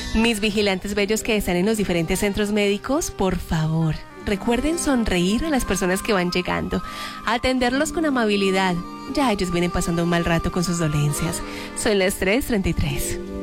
Mis vigilantes bellos que están en los diferentes centros médicos, por favor, recuerden sonreír a las personas que van llegando, atenderlos con amabilidad. Ya ellos vienen pasando un mal rato con sus dolencias. Son las 3:33.